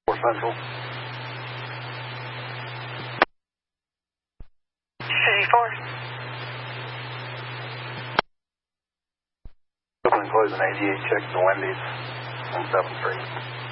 Central. City 4. Open and closing 88, check the Wendy's on 7th Street.